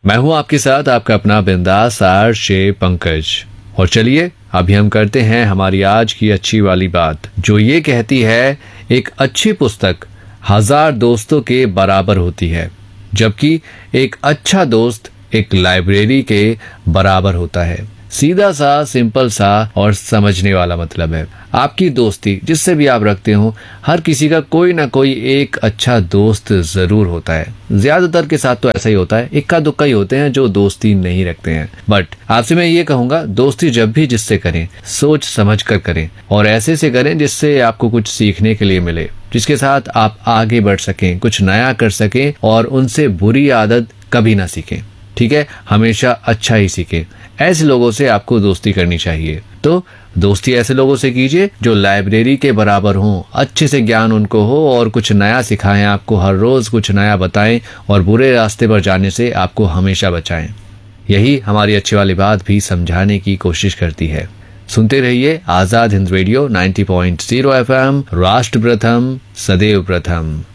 मैं हूं आपके साथ आपका अपना बिंदास आरजे पंकज। और चलिए अभी हम करते हैं हमारी आज की अच्छी वाली बात, जो ये कहती है एक अच्छी पुस्तक 1000 दोस्तों के बराबर होती है, जबकि एक अच्छा दोस्त एक लाइब्रेरी के बराबर होता है। सीधा सा, सिंपल सा और समझने वाला मतलब है। आपकी दोस्ती जिससे भी आप रखते हो, हर किसी का कोई ना कोई एक अच्छा दोस्त जरूर होता है। ज्यादातर के साथ तो ऐसा ही होता है, इक्का दुक्का ही होते हैं जो दोस्ती नहीं रखते हैं। बट आपसे मैं ये कहूंगा, दोस्ती जब भी जिससे करें सोच समझ कर करें, और ऐसे से करें जिससे आपको कुछ सीखने के लिए मिले, जिसके साथ आप आगे बढ़ सकें, कुछ नया कर सकें और उनसे बुरी आदत कभी ना सीखें। ठीक है, हमेशा अच्छा ही सीखें। ऐसे लोगों से आपको दोस्ती करनी चाहिए। तो दोस्ती ऐसे लोगों से कीजिए जो लाइब्रेरी के बराबर हों, अच्छे से ज्ञान उनको हो और कुछ नया सिखाएं, आपको हर रोज कुछ नया बताएं और बुरे रास्ते पर जाने से आपको हमेशा बचाएं। यही हमारी अच्छी वाली बात भी समझाने की कोशिश करती है। सुनते रहिए आजाद हिंद रेडियो 90.0 FM, राष्ट्र प्रथम सदैव प्रथम।